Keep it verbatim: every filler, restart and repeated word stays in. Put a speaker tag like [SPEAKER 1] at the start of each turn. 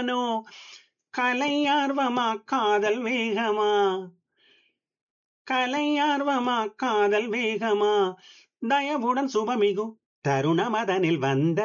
[SPEAKER 1] தானோ கலையார்வமா காதல் வேகமா கலையார்வமா காதல் வேகமா தயவுடன் சுபமிகு தருணமதனில் வந்த